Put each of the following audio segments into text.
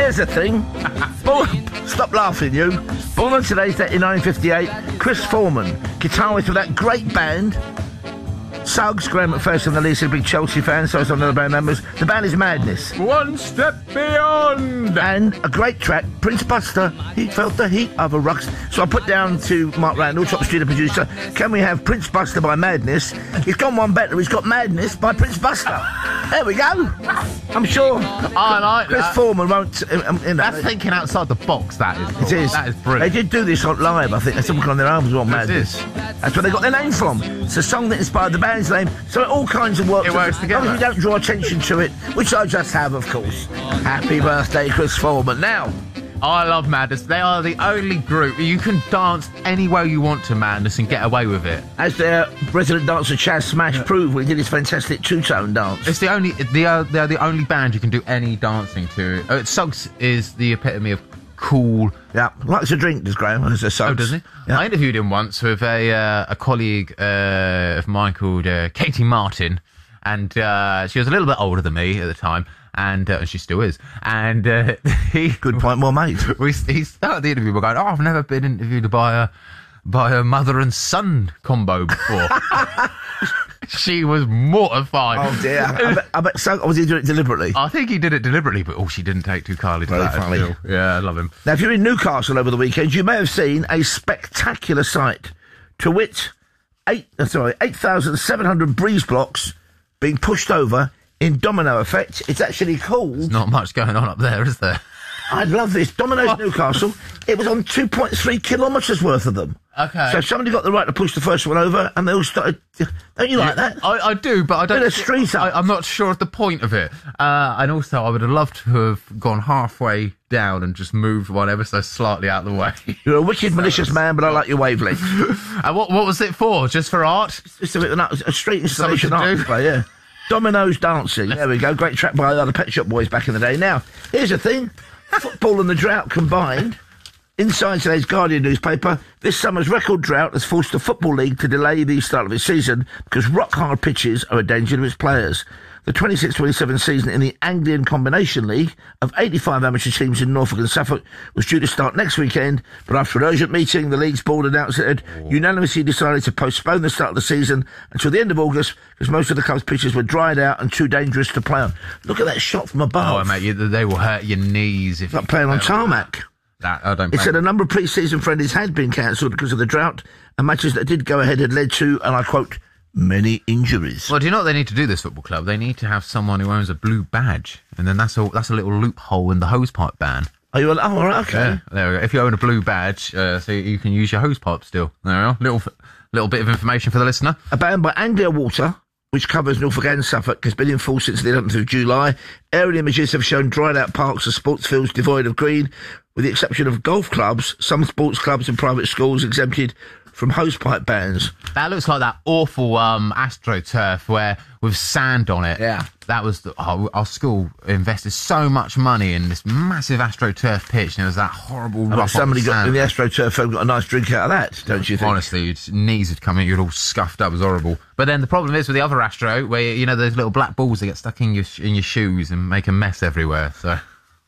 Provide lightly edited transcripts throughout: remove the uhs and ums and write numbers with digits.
Here's the thing. Stop laughing, you. Born on today's date in 1958, Chris Foreman, guitarist of that great band, Suggs. Graham McPherson, the lead singer, big Chelsea fan, so is one of the band members. The band is Madness. One Step Beyond. And a great track, Prince Buster, he felt the heat of a rock. So I put down to Mark Randall, top studio producer, can we have Prince Buster by Madness? He's gone one better, he's got Madness by Prince Buster. There we go. I'm sure I like Chris that. Foreman won't... That's thinking outside the box, that is. It is. That is brilliant. They did do this on live, I think. There's something on their albums on Madness. That's where they got their name from. It's a song that inspired the band's name, so it all kinds of works. It works together. Obviously, don't draw attention to it, which I just have, of course. Happy birthday, Chris Foreman. Now, I love Madness. They are the only group you can dance any way you want to Madness and get away with it. as their resident dancer Chaz Smash proved when he did his fantastic two-tone dance. It's they're the only band you can do any dancing to. Suggs is the epitome of cool. Yeah, likes to drink, does Graham, as a Suggs. Oh, does he? Yeah. I interviewed him once with a colleague of mine called Katie Martin, and she was a little bit older than me at the time, and she still is. And he Good point, well made. he started the interview by going, "Oh, I've never been interviewed by a mother and son combo before." She was mortified. Oh dear. I bet so. Was he doing it deliberately? I think he did it deliberately, but she didn't take too kindly to Very that. funny. Still. Yeah, I love him. Now, if you're in Newcastle over the weekend, you may have seen a spectacular sight. To wit, 8,700 breeze blocks being pushed over in domino effect. It's actually called... Not much going on up there, is there? I love this. Domino's Newcastle. It was on 2.3 kilometres worth of them. Okay. So somebody got the right to push the first one over, and they all started... Don't you like that? I do, but I don't... Bit of street art. I'm not sure of the point of it. And also, I would have loved to have gone halfway down and just moved one ever so slightly out of the way. You're a wicked, malicious man, but I like your wavelength. And what was it for? Just for art? It's a bit of a street installation Something to art do. display, yeah. Domino's dancing. There we go. Great track by the other Pet Shop Boys back in the day. Now, here's the thing. Football and the drought combined. Inside today's Guardian newspaper, this summer's record drought has forced the Football League to delay the start of its season because rock-hard pitches are a danger to its players. The 26-27 season in the Anglian Combination League of 85 amateur teams in Norfolk and Suffolk was due to start next weekend, but after an urgent meeting, the league's board announced it had unanimously decided to postpone the start of the season until the end of August because most of the club's pitches were dried out and too dangerous to play on. Look at that shot from above. Oh, mate, they will hurt your knees if It's like playing on tarmac. I don't It play. said a number of pre-season friendlies had been cancelled because of the drought, and matches that did go ahead had led to, and I quote, many injuries. Well, do you know what they need to do, this football club? They need to have someone who owns a blue badge, and then that's a little loophole in the hosepipe ban. Are you? Oh, all right, okay. Yeah, there we go. If you own a blue badge, so you can use your hosepipe still. There we are. Little bit of information for the listener. A ban by Anglia Water, which covers Norfolk and Suffolk, has been in force since the 11th of July. Aerial images have shown dried out parks and sports fields devoid of green, with the exception of golf clubs, some sports clubs and private schools exempted from hosepipe bans. That looks like that awful AstroTurf where with sand on it. Yeah. That was our school invested so much money in this massive AstroTurf pitch, and it was that horrible rough Somebody got sand. in the AstroTurf film got a nice drink out of that, don't you think? Honestly, your knees would come in, you'd all scuffed up. It was horrible. But then the problem is with the other Astro, where you know those little black balls that get stuck in your shoes and make a mess everywhere. So.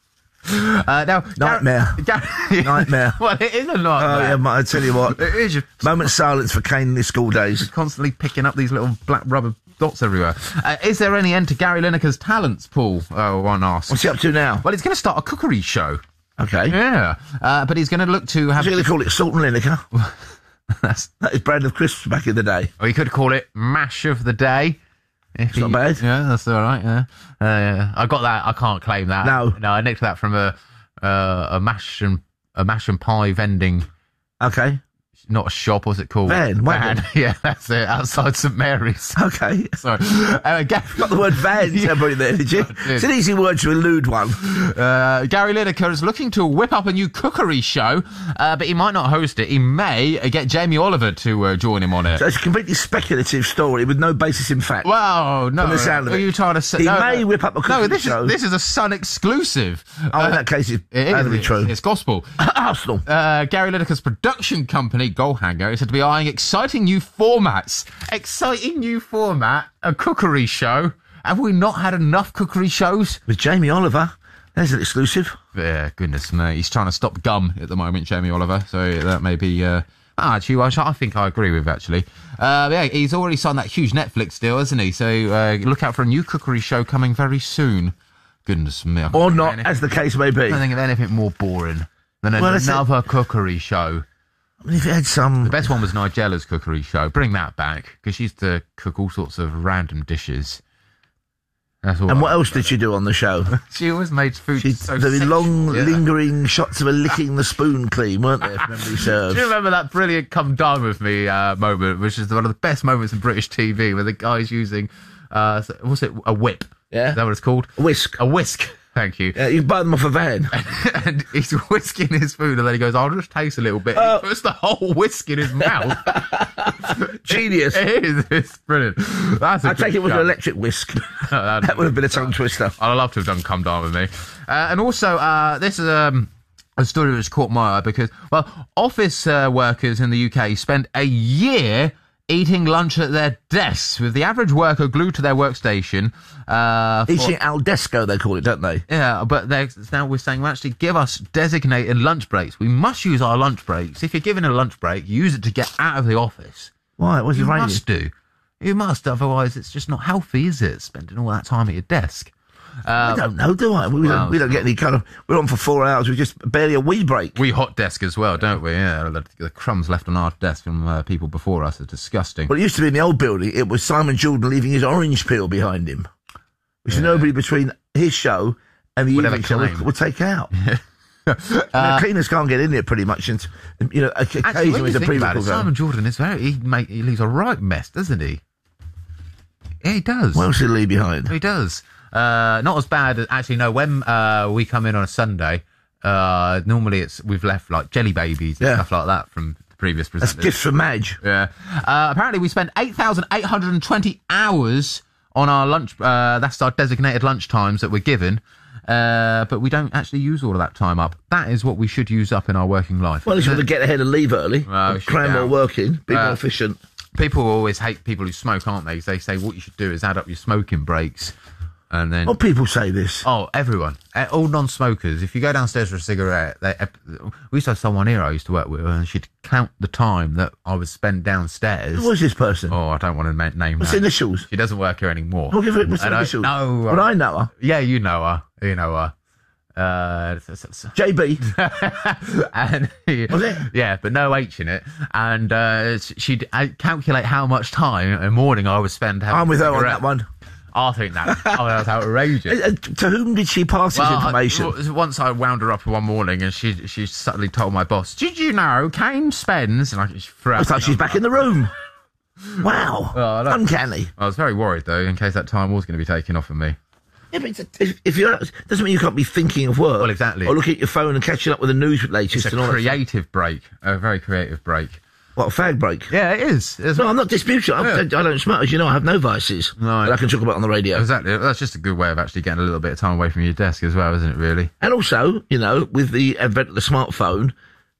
Now, Nightmare. Nightmare. Well, it is a nightmare. Oh, yeah, I tell you what. It is. Moment of silence for Kane in his school days. Constantly picking up these little black rubber dots everywhere. Is there any end to Gary Lineker's talents, Paul? One asks. What's he up to now? Well, he's going to start a cookery show. Okay. Yeah. But he's going to look to have... What's he going to call it? Salt and Lineker? That is brand of crisps back in the day. Or he could call it Mash of the Day. It's not bad. Yeah, that's all right, yeah. I got that. I can't claim that. No, I nicked that from a mash and pie vending. Okay. Not a shop, what's it called? Van. Yeah, that's it. Outside St Mary's. Okay. Sorry. Got the word van temporarily there, did you? It's an easy word to elude one. Gary Lineker is looking to whip up a new cookery show, but he might not host it. He may get Jamie Oliver to join him on it. So it's a completely speculative story with no basis in fact. Well, no. From the sound of Are it. you trying to say... He may whip up a cookery show. This is a Sun exclusive. Oh, in that case, it's totally true. It's gospel. Arsenal. Gary Lineker's production company, Goalhanger, is said to be eyeing exciting new formats. Exciting new format, a cookery show. Have we not had enough cookery shows? With Jamie Oliver. There's an exclusive. Yeah, goodness me. He's trying to stop gum at the moment, Jamie Oliver. So that may be... actually, I think I agree with, actually. Yeah, he's already signed that huge Netflix deal, hasn't he? So look out for a new cookery show coming very soon. Goodness me. Or not, as the case may be. I don't think of anything more boring than another cookery show. I mean, if it had some... The best one was Nigella's cookery show. Bring that back, because she used to cook all sorts of random dishes. That's all. And what else did she do on the show? She always made food so the sexual, long, lingering shots of her licking the spoon clean, weren't there, if memory serves? Do you remember that brilliant "Come Dine With Me" moment, which is one of the best moments in British TV, where the guy's using, what's it, a whip? Yeah. Is that what it's called? A whisk. A whisk. Thank you. Yeah, you buy them off a van. And he's whisking his food, and then he goes, "I'll just taste a little bit." He puts the whole whisk in his mouth. Genius. It is. It's brilliant. That's a I take it was an electric whisk. That would have been a tongue twister. I'd love to have done "Come Dine With Me." And also, this is a story which caught my eye because, well, office workers in the UK spend a year eating lunch at their desks, with the average worker glued to their workstation. Eating al desco, they call it, don't they? Yeah, but now we're saying, well, actually, give us designated lunch breaks. We must use our lunch breaks. If you're given a lunch break, use it to get out of the office. Why? What's it raining? You must do. You must, otherwise it's just not healthy, is it? Spending all that time at your desk. I don't know, do I? We don't get any kind of... We're on for 4 hours, we just barely a wee break. We hot desk as well, don't we? Yeah, the crumbs left on our desk from people before us are disgusting. Well, it used to be in the old building, it was Simon Jordan leaving his orange peel behind him, which nobody between his show and the evening show would take out. The cleaners can't get in there pretty much, and occasionally the people go. Simon Jordan is he leaves a right mess, doesn't he? Yeah, he does. What else did he leave behind? He does. Not as bad as actually. No, when we come in on a Sunday, normally we've left like jelly babies and stuff like that from the previous presenters. That's gifts from Madge. Yeah. Apparently, we spent 8,820 hours on our lunch. That's our designated lunch times that we're given. But we don't actually use all of that time up. That is what we should use up in our working life. Well, at least we want to get ahead and leave early. Cram more work in, be more efficient. People always hate people who smoke, aren't they? They say what you should do is add up your smoking breaks. And then, people say this. Oh, everyone. All non-smokers. If you go downstairs for a cigarette, we used to have someone here I used to work with, and she'd count the time that I would spend downstairs. Who was this person? Oh, I don't want to name What's her. initials? She doesn't work here anymore. What's initials? No. But I know her. Yeah, you know her. You know her. JB. And was it? Yeah, but no H in it. And she'd calculate how much time in the morning I would spend having I'm with her on that one. I think that was outrageous. To whom did she pass this information? Once I wound her up one morning and she suddenly told my boss, "Did you know Kane spends..." And it's like she's back in the room. Wow. Uncanny. I was very worried, though, in case that time was going to be taken off of me. Yeah, but if you're... doesn't mean you can't be thinking of work. Well, exactly. Or looking at your phone and catching up with the news latest. It's a creative break. A very creative break. What, a fag break? Yeah, it is. No, I'm not disputing. I don't smoke. As you know, I have no vices. No. That I can talk about on the radio. Exactly. That's just a good way of actually getting a little bit of time away from your desk as well, isn't it, really? And also, with the advent of the smartphone,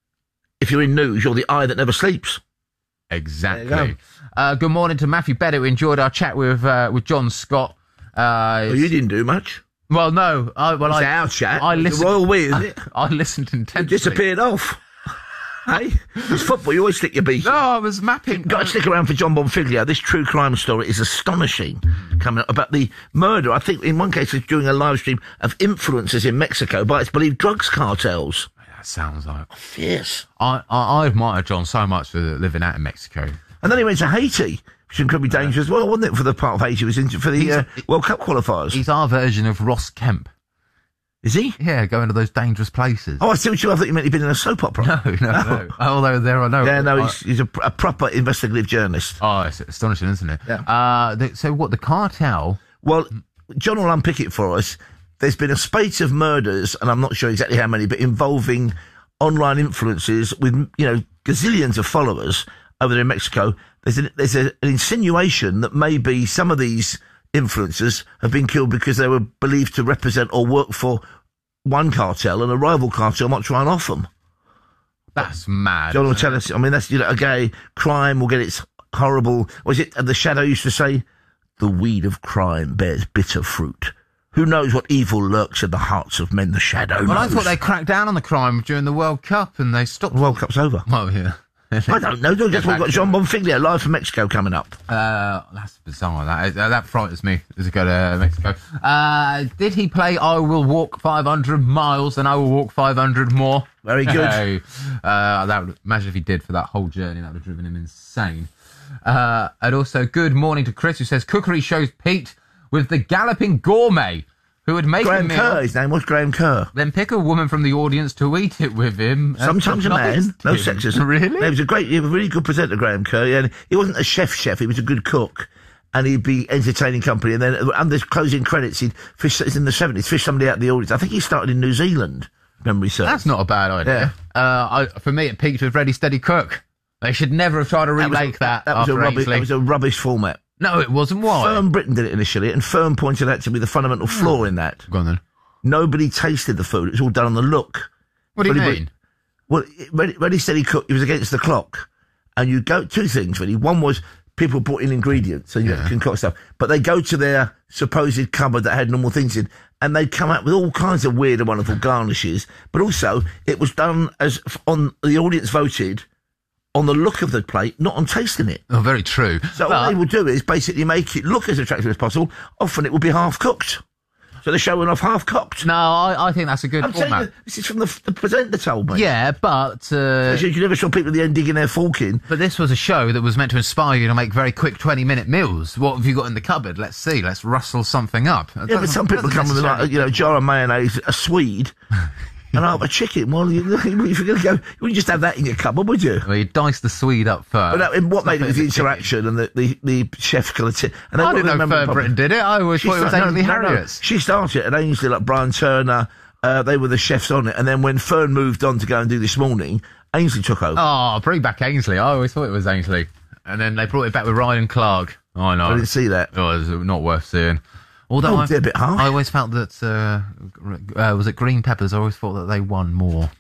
if you're in news, you're the eye that never sleeps. Exactly. Good morning to Matthew Bennett. We enjoyed our chat with John Scott. You didn't do much. Well, no. Our chat. I listened. The royal we, is it? I listened intensely. You disappeared off. Hey, it's football. You always stick your beak. No, I was mapping. Got to stick around for John Bonfiglio. This true crime story is astonishing. Coming up about the murder. I think in one case it's doing a live stream of influencers in Mexico by its believed drugs cartels. That sounds like fierce. I admire John so much for living out in Mexico. And then he went to Haiti, which could be dangerous as well, wasn't it? For the part of Haiti was for the World Cup qualifiers. He's our version of Ross Kemp. Is he? Yeah, going to those dangerous places. Oh, I see what you... I thought you meant he'd been in a soap opera. No. Although there are no... Yeah, no, he's a proper investigative journalist. Oh, it's astonishing, isn't it? Yeah. So what, the cartel... Well, John will unpick it for us. There's been a spate of murders, and I'm not sure exactly how many, but involving online influencers with, gazillions of followers over there in Mexico. There's an insinuation that maybe some of these influencers have been killed because they were believed to represent or work for one cartel, and a rival cartel might try and off them. That's mad. John will tell us. I mean, that's a crime will get its horrible. Was it? The Shadow used to say, "The weed of crime bears bitter fruit." Who knows what evil lurks in the hearts of men? The shadow Well, I knows. thought they cracked down on the crime during the World Cup and they stopped. The World Cup's over. Oh, yeah. I don't know. Just we've got John Bonfiglio live from Mexico coming up. That's bizarre. That frightens me as I go to Mexico. Did he play I Will Walk 500 Miles and I Will Walk 500 More? Very good. Imagine if he did for that whole journey. That would have driven him insane. And also, good morning to Chris, who says, cookery shows Pete with the galloping gourmet who would make Graham a meal, Kerr, his name was Graham Kerr. then pick a woman from the audience to eat it with him. Sometimes a man, no him. sexism. Really? He was a really good presenter, Graham Kerr. And he wasn't a chef, he was a good cook. And he'd be entertaining company. And then under closing credits, he'd fish, in the 70s, fish somebody out of the audience. I think he started in New Zealand, memory serves. That's not a bad idea. For me, it peaked with Ready, Steady, Cook. They should never have tried to remake that after Ainsley. That was a rubbish format. No, it wasn't. Why? Fern Britton did it initially, and Fern pointed out to be the fundamental flaw in that. Go on then. Nobody tasted the food. It was all done on the look. What do you mean? Well, Ready, Steady, Cook, it was against the clock. And you go, two things, really. One was people brought in ingredients, so you concoct stuff. But they go to their supposed cupboard that had normal things in, and they'd come out with all kinds of weird and wonderful garnishes. But also, it was done as on the audience voted on the look of the plate, not on tasting it. Oh, very true. So what they will do is basically make it look as attractive as possible. Often it will be half cooked. So they're showing off half cooked. No, I think that's a good I'm telling format. you, this is from the presenter told me. Yeah, but You never saw people at the end digging their fork in. but this was a show that was meant to inspire you to make very quick 20-minute meals. What have you got in the cupboard? Let's see. Let's rustle something up. Yeah, but some people come with a jar of mayonnaise, a Swede, and half a chicken. Well, if you're going to go, you wouldn't just have that in your cupboard, would you? Well, you dice the Swede up first. But what made it was the interaction and the chef could have... And I didn't know Fern Britton did it. I always thought it was Ainsley Harriott. She started it at Ainsley, like Brian Turner. They were the chefs on it. And then when Fern moved on to go and do This Morning, Ainsley took over. Oh, bring back Ainsley. I always thought it was Ainsley. And then they brought it back with Ryan Clark. Oh, no. I didn't see that. Oh, it was not worth seeing. Although they're a bit harsh. I always felt that, was it Green Peppers? I always thought that they won more.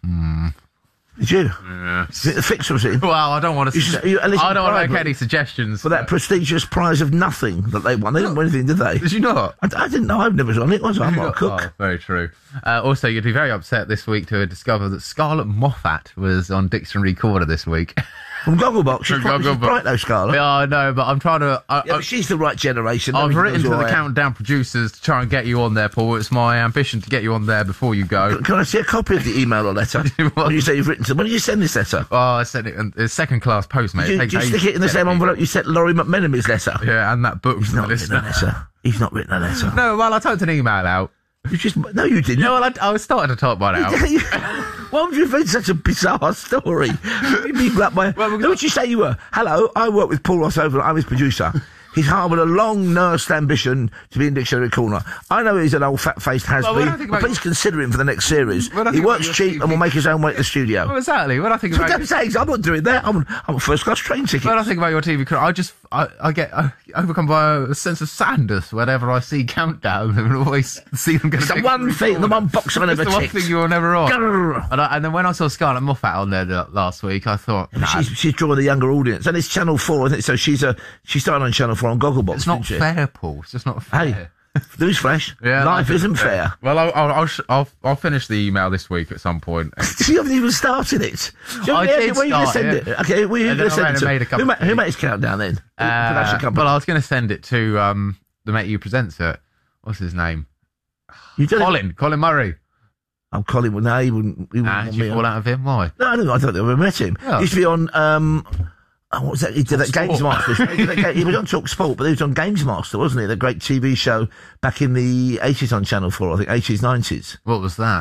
Did you? Yeah. The fix was it? Well, I don't want to. I don't want to make any suggestions for that prestigious prize of nothing that they won. They didn't win anything, did they? Did you not? I didn't know. I've never done it. I'm not a cook. Oh, very true. Also, you'd be very upset this week to discover that Scarlett Moffat was on Dictionary Corner this week. From Gogglebox. She's bright though, Scarlett. Yeah, I know, but I'm trying to... but she's the right generation. I've written to the Countdown producers to try and get you on there, Paul. It's my ambition to get you on there before you go. Can I see a copy of the email or letter? When you say you've written to them, when did you send this letter? Oh, I sent it in it's second-class post, mate. Did you stick it in the same envelope you sent Laurie McMenamin's letter? Yeah, and that book. He's not written a letter. He's not written a letter. No, well, I typed an email out. No, you didn't. No, well, I was starting to type one out. Why would you invent such a bizarre story? Who would you say you were? Hello, I work with Paul Ross over. I'm his producer. He's harboured a long-nursed ambition to be in Dictionary Corner. I know he's an old fat-faced has-been, but please consider him for the next series. He works cheap and will make his own way to the studio. Well, exactly. When I think about I'm not doing that. I'm a first-class train ticket. When I think about your TV career, I get overcome by a sense of sadness whenever I see Countdown and always see them get the one thing, the one box I never ticked. the one thing you're never on. And then when I saw Scarlett Moffat on there last week, I thought... She's drawing the younger audience. And it's Channel 4, isn't it? So she started on Channel 4 on Gogglebox, It's not fair, Paul. It's just not fair. Hey, newsflash. Yeah, life isn't fair. Well, I'll finish the email this week at some point. You haven't even started it. I did where are you going to start send it? Okay, where are you going to send it to? Who makes Countdown then? Production company. Well, I was going to send it to the mate who presents it. What's his name? Colin Murray. I'm Colin. Well, no, he wouldn't. Did you fall out of him? Why? No, I don't think I've ever met him. Oh. He used to be on. What was that? He did that Games Master. He was on Talk Sport, but he was on Games Master, wasn't he? The great TV show back in the 80s on Channel 4, I think, 80s, 90s. What was that?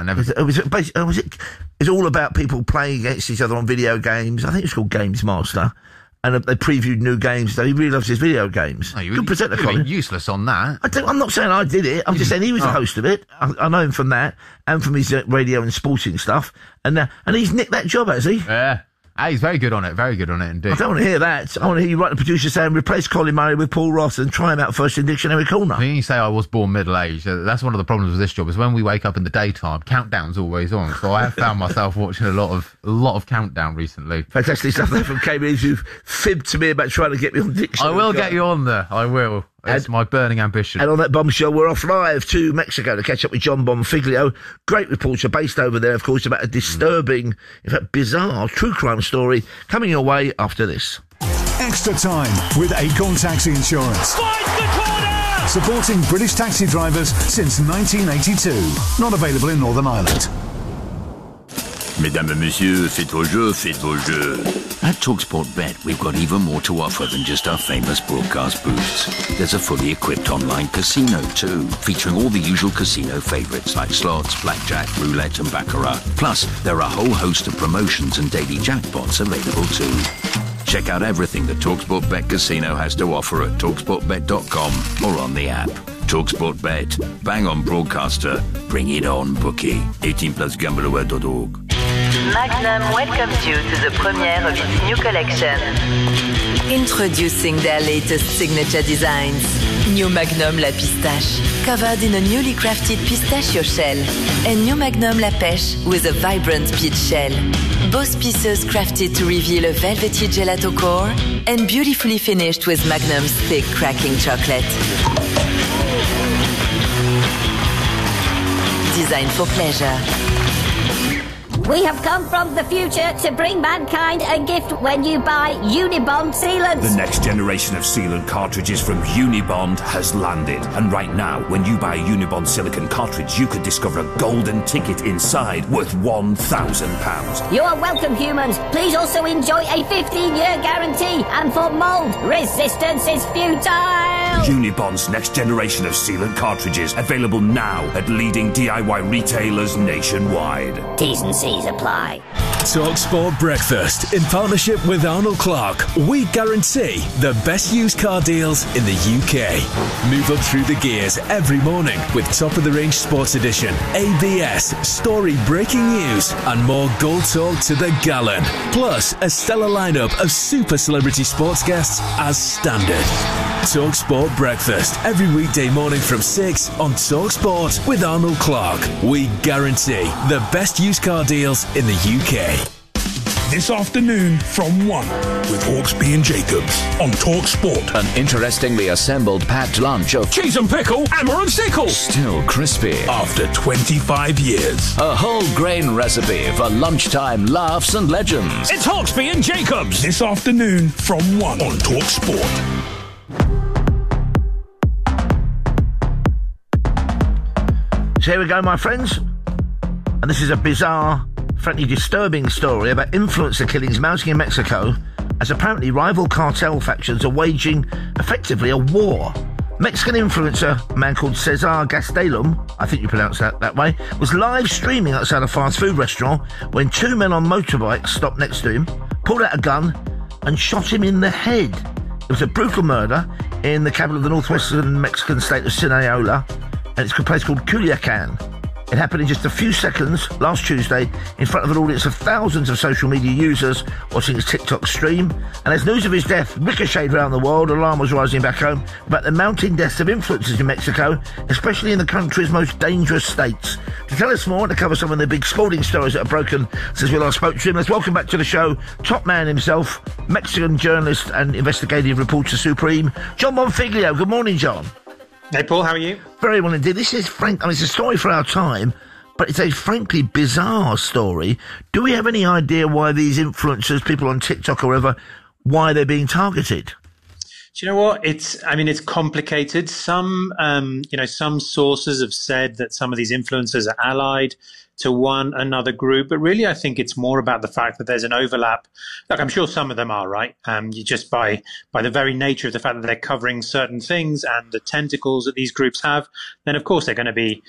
It's all about people playing against each other on video games. I think it's called Games Master. And they previewed new games. So he really loves his video games. Oh, good presenter, Colin. Useless on that. I'm not saying I did it. I'm just saying he was the host of it. I know him from that and from his radio and sporting stuff. And he's nicked that job, has he? Yeah. He's very good on it. Very good on it indeed. I don't want to hear that. I want to hear you write the producer saying replace Colin Murray with Paul Ross and try him out first in Dictionary Corner. I mean, you say I was born middle-aged. That's one of the problems with this job is when we wake up in the daytime, Countdown's always on. So I have found myself watching a lot of Countdown recently. Fantastic stuff there from Cambridge who've fibbed to me about trying to get me on Dictionary. I will get you on there. I will. It's my burning ambition. And on that bombshell, we're off live to Mexico to catch up with John Bonfiglio, great reporter based over there, of course, about a disturbing, in fact, bizarre true crime story coming your way after this. Extra time with Acorn Taxi Insurance. Find the corner! Supporting British taxi drivers since 1982. Not available in Northern Ireland. Mesdames et messieurs, faites vos jeux. At TalkSport Bet, we've got even more to offer than just our famous broadcast booths. There's a fully equipped online casino too, featuring all the usual casino favourites like slots, blackjack, roulette and baccarat. Plus, there are a whole host of promotions and daily jackpots available too. Check out everything the TalkSport Bet Casino has to offer at TalkSportBet.com or on the app. TalkSport Bet. Bang on broadcaster. Bring it on, bookie. 18 plus gambleaware.org. Magnum welcomes you to the premiere of its new collection. Introducing their latest signature designs. New Magnum La Pistache, covered in a newly crafted pistachio shell. And New Magnum La Pêche with a vibrant peach shell. Both pieces crafted to reveal a velvety gelato core and beautifully finished with Magnum's thick cracking chocolate. Designed for pleasure. We have come from the future to bring mankind a gift when you buy Unibond sealants. The next generation of sealant cartridges from Unibond has landed. And right now, when you buy a Unibond silicone cartridge, you could discover a golden ticket inside worth £1,000. You are welcome, humans. Please also enjoy a 15-year guarantee. And for mold, resistance is futile. Unibond's next generation of sealant cartridges, available now at leading DIY retailers nationwide. T's and C's apply. TalkSport Breakfast in partnership with Arnold Clark. We guarantee the best used car deals in the UK. Move up through the gears every morning with top of the range sports edition, ABS, story breaking news, and more gold talk to the gallon. Plus a stellar lineup of super celebrity sports guests as standard. TalkSport Breakfast every weekday morning from 6 on TalkSport with Arnold Clark. We guarantee the best used car deals in the UK. This afternoon from 1 with Hawksby and Jacobs on TalkSport. An interestingly assembled packed lunch of cheese and pickle, hammer and sickle. Still crispy. After 25 years. A whole grain recipe for lunchtime laughs and legends. It's Hawksby and Jacobs. This afternoon from 1 on TalkSport. So here we go, my friends. And this is a bizarre, frankly disturbing story about influencer killings mounting in Mexico as apparently rival cartel factions are waging effectively a war. Mexican influencer, a man called Cesar Gastelum, I think you pronounce that way, was live streaming outside a fast food restaurant when two men on motorbikes stopped next to him, pulled out a gun and shot him in the head. It was a brutal murder in the capital of the northwestern Mexican state of Sinaloa, and it's a place called Culiacan. It happened in just a few seconds last Tuesday in front of an audience of thousands of social media users watching his TikTok stream. And as news of his death ricocheted around the world, alarm was rising back home about the mounting deaths of influencers in Mexico, especially in the country's most dangerous states. To tell us more and to cover some of the big sporting stories that have broken since we last spoke to him, let's welcome back to the show top man himself, Mexican journalist and investigative reporter supreme, John Bonfiglio. Good morning, John. Hey, Paul, how are you? Very well indeed. This is it's a story for our time, but it's a frankly bizarre story. Do we have any idea why these influencers, people on TikTok or whatever, why they're being targeted? Do you know what? It's complicated. Some sources have said that some of these influencers are allied to one another group, but really I think it's more about the fact that there's an overlap. Look, I'm sure some of them are, right? You just by the very nature of the fact that they're covering certain things and the tentacles that these groups have, then of course they're going to be,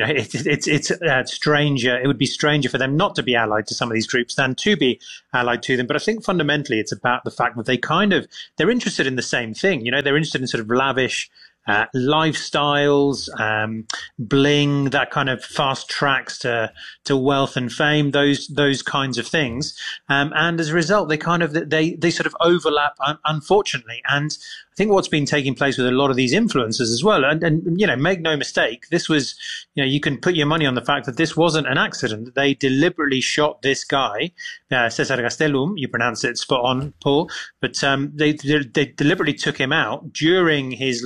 it's stranger. It would be stranger for them not to be allied to some of these groups than to be allied to them. But I think fundamentally it's about the fact that they're interested in the same thing. They're interested in sort of lavish lifestyles, bling, that kind of fast tracks to wealth and fame, those kinds of things. And as a result, they sort of overlap, unfortunately. And I think what's been taking place with a lot of these influencers as well, and make no mistake, this was, you can put your money on the fact that this wasn't an accident. They deliberately shot this guy, Cesar Gastelum, you pronounce it spot on, Paul, but they deliberately took him out during his live feed.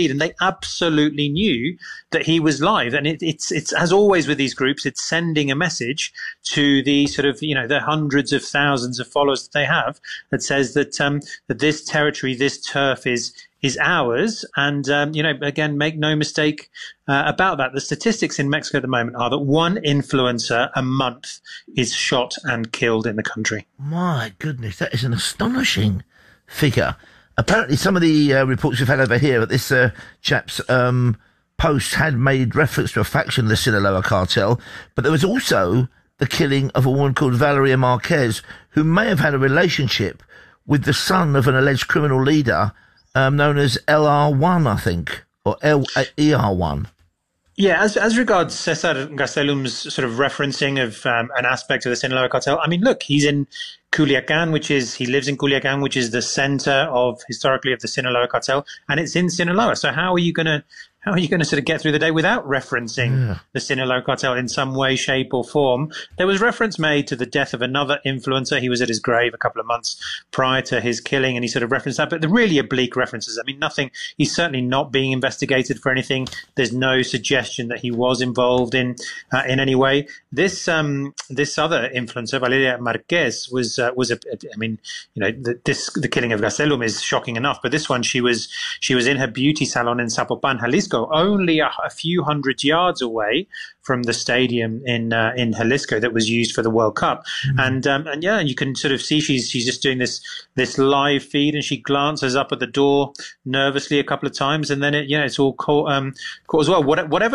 feed, and they absolutely knew that he was live. And it's as always with these groups, it's sending a message to the sort of, the hundreds of thousands of followers that they have that says that that this territory, this turf is ours. And, again, make no mistake about that. The statistics in Mexico at the moment are that one influencer a month is shot and killed in the country. My goodness, that is an astonishing figure. Apparently, some of the reports we've had over here at this chap's post had made reference to a faction of the Sinaloa cartel, but there was also the killing of a woman called Valeria Marquez, who may have had a relationship with the son of an alleged criminal leader known as LR1, I think, or ER1. Yeah, as regards Cesar Gastelum's sort of referencing of an aspect of the Sinaloa cartel, I mean, look, he's in Culiacan, he lives in Culiacan, which is the center historically of the Sinaloa cartel, and it's in Sinaloa. So how are you going to sort of get through the day without referencing the Sinaloa cartel in some way, shape or form? There was reference made to the death of another influencer. He was at his grave a couple of months prior to his killing, and he sort of referenced that, but they're really oblique references. I mean, nothing, he's certainly not being investigated for anything. There's no suggestion that he was involved in any way. This other influencer, Valeria Marquez, the killing of Gastelum is shocking enough, but this one, she was in her beauty salon in Zapopan, Jalisco, only a few hundred yards away from the stadium in Jalisco that was used for the World Cup. And you can sort of see she's just doing this live feed, and she glances up at the door nervously a couple of times, and then it's all caught as well.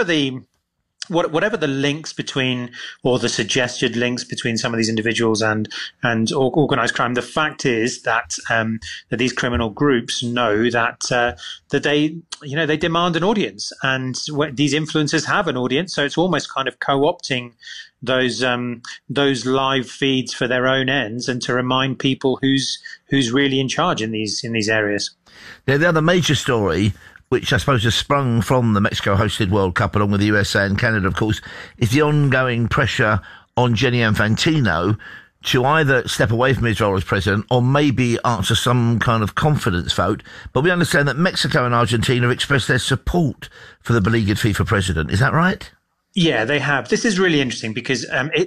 Whatever the links between, or the suggested links between some of these individuals and organized crime, the fact is that that these criminal groups know that they demand an audience, and these influencers have an audience. So it's almost kind of co-opting those live feeds for their own ends, and to remind people who's really in charge in these areas. Now, the other major story, which I suppose has sprung from the Mexico-hosted World Cup, along with the USA and Canada, of course, is the ongoing pressure on Gianni Infantino to either step away from his role as president or maybe answer some kind of confidence vote. But we understand that Mexico and Argentina have expressed their support for the beleaguered FIFA president. Is that right? Yeah, they have. This is really interesting because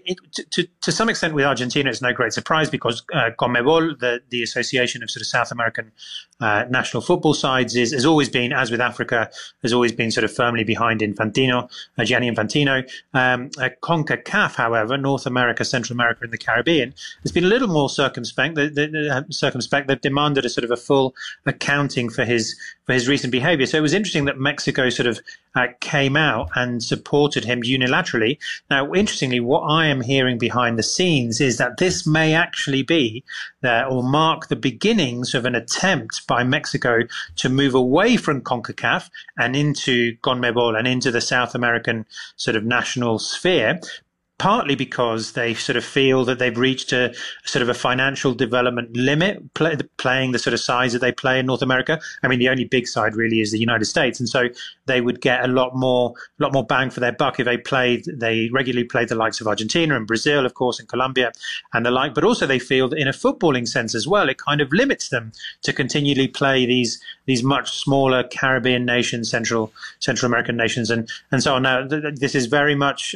to some extent with Argentina, it's no great surprise because CONMEBOL, the association of sort of South American national football sides, has always been, as with Africa, has always been sort of firmly behind Gianni Infantino. CONCACAF, however, North America, Central America and the Caribbean, has been a little more circumspect. They've demanded a sort of a full accounting for his recent behavior. So it was interesting that Mexico sort of came out and supported him unilaterally. Now, interestingly, what I am hearing behind the scenes is that this may actually be or mark the beginnings of an attempt by Mexico to move away from CONCACAF and into CONMEBOL and into the South American sort of national sphere, partly because they sort of feel that they've reached a sort of a financial development limit, playing the sort of size that they play in North America. I mean, the only big side really is the United States. And so they would get a lot more bang for their buck if they regularly played the likes of Argentina and Brazil, of course, and Colombia and the like. But also they feel that in a footballing sense as well, it kind of limits them to continually play these much smaller Caribbean nations, Central American nations, and so on. Now, this is very much,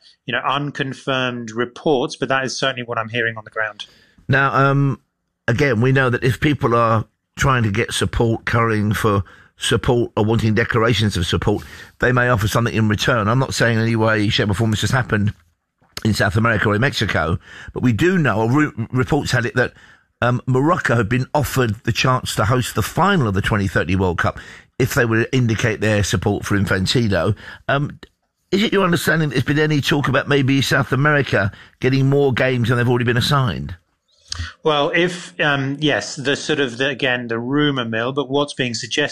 unconfirmed reports, but that is certainly what I'm hearing on the ground. Now, again, we know that if people are trying to get support, currying for support or wanting declarations of support, they may offer something in return. I'm not saying in any way, shape or form this has happened in South America or in Mexico, but we do know, or reports had it, that Morocco had been offered the chance to host the final of the 2030 World Cup if they would indicate their support for Infantino. Is it your understanding that there's been any talk about maybe South America getting more games than they've already been assigned? Well, if yes, the rumour mill, but what's being suggested